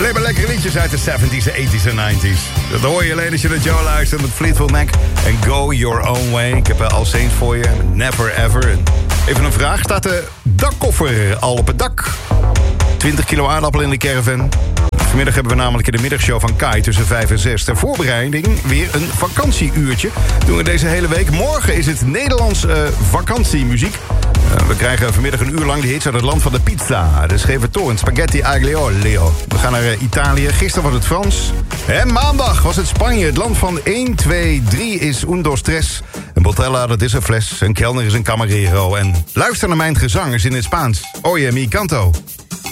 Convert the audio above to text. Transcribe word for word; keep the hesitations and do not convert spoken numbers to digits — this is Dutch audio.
Alleen maar lekkere liedjes uit de zeventies, tachtiger en negentiger. Dat hoor je alleen als je naar Joe luistert met Fleetwood Mac en Go Your Own Way. Ik heb All Saints voor je, Never Ever. En even een vraag, staat de dakkoffer al op het dak? twintig kilo aardappel in de caravan. Vanmiddag hebben we namelijk in de middagshow van Kai tussen vijf en zes... ter voorbereiding weer een vakantieuurtje. Doen we deze hele week. Morgen is het Nederlands uh, vakantiemuziek. Uh, we krijgen vanmiddag een uur lang de hits uit het land van de pizza. De scheve toren, spaghetti aglio olio. We gaan naar uh, Italië. Gisteren was het Frans. En maandag was het Spanje. Het land van één, twee, drie is un, dos, tres. Een botella, dat is een fles. Een kelner is een camarero. En luister naar mijn gezangers in het Spaans. Oye, mi canto.